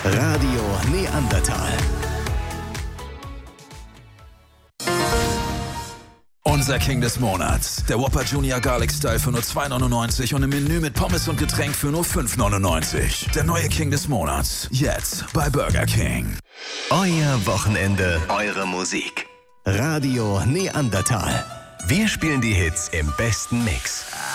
Radio Neandertal. Unser King des Monats. Der Whopper Junior Garlic Style für nur 2,99 und im Menü mit Pommes und Getränk für nur 5,99. Der neue King des Monats. Jetzt bei Burger King. Euer Wochenende, eure Musik. Radio Neandertal. Wir spielen die Hits im besten Mix.